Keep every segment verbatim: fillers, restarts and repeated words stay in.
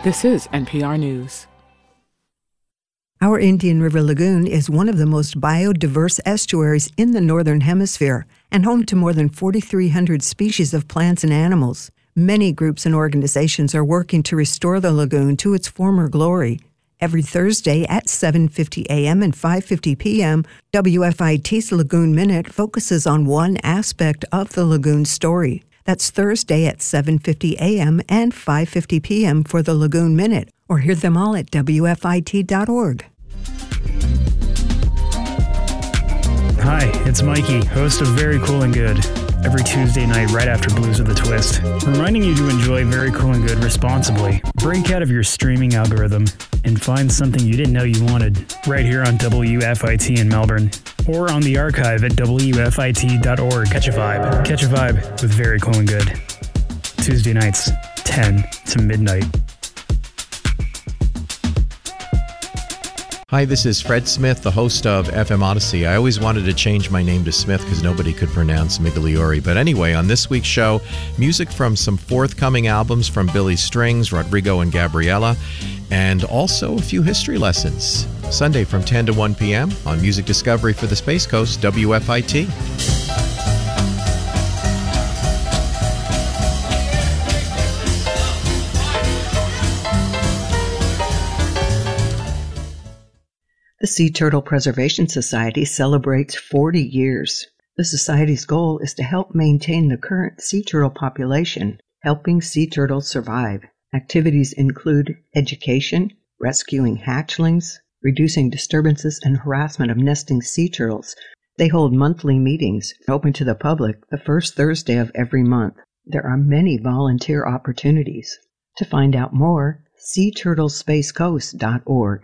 This is N P R News. Our Indian River Lagoon is one of the most biodiverse estuaries in the Northern Hemisphere and home to more than forty-three hundred species of plants and animals. Many groups and organizations are working to restore the lagoon to its former glory. Every Thursday at seven fifty a.m. and five fifty p.m., W F I T's Lagoon Minute focuses on one aspect of the lagoon story. That's Thursday at seven fifty a.m. and five fifty p.m. for the Lagoon Minute, or hear them all at W F I T dot org. Hi, it's Mikey, host of Very Cool and Good, every Tuesday night right after Blues with a Twist, reminding you to enjoy Very Cool and Good responsibly. Break out of your streaming algorithm and find something you didn't know you wanted right here on W F I T in Melbourne, or on the archive at W F I T dot org. Catch a vibe. Catch a vibe with Very Cool and Good. Tuesday nights, ten to midnight. Hi, this is Fred Smith, the host of F M Odyssey. I always wanted to change my name to Smith because nobody could pronounce Migliore. But anyway, on this week's show, music from some forthcoming albums from Billy Strings, Rodrigo and Gabriela, and also a few history lessons. Sunday from ten to one p.m. on Music Discovery for the Space Coast, W F I T. The Sea Turtle Preservation Society celebrates forty years. The Society's goal is to help maintain the current sea turtle population, helping sea turtles survive. Activities include education, rescuing hatchlings, reducing disturbances and harassment of nesting sea turtles. They hold monthly meetings, open to the public, the first Thursday of every month. There are many volunteer opportunities. To find out more, sea turtle space coast dot org.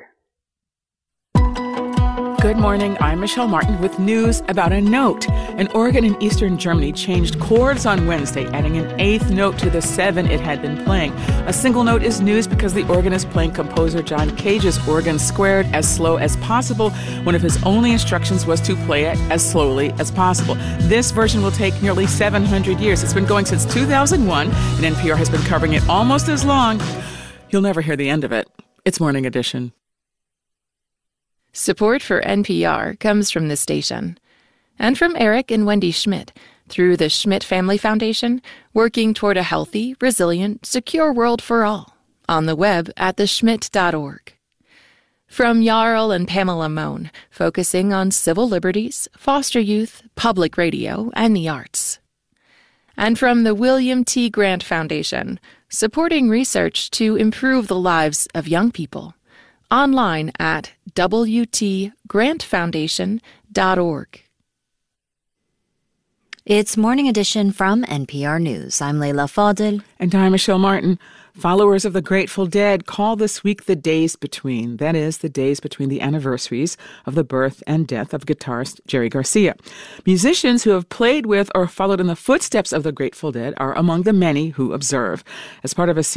Good morning, I'm Michelle Martin with news about a note. An organ in eastern Germany changed chords on Wednesday, adding an eighth note to the seven it had been playing. A single note is news because the organ is playing composer John Cage's organ squared as slow as possible. One of his only instructions was to play it as slowly as possible. This version will take nearly seven hundred years. It's been going since two thousand one, and N P R has been covering it almost as long. You'll never hear the end of it. It's Morning Edition. Support for N P R comes from this station and from Eric and Wendy Schmidt through the Schmidt Family Foundation, working toward a healthy, resilient, secure world for all, on the web at the schmidt dot org. From Jarl and Pamela Mohn, focusing on civil liberties, foster youth, public radio, and the arts. And from the William T. Grant Foundation, supporting research to improve the lives of young people. Online at w t grant foundation dot org. It's Morning Edition from N P R News. I'm Leila Fadel. And I'm Michelle Martin. Followers of the Grateful Dead call this week the Days Between. That is, the days between the anniversaries of the birth and death of guitarist Jerry Garcia. Musicians who have played with or followed in the footsteps of the Grateful Dead are among the many who observe. As part of a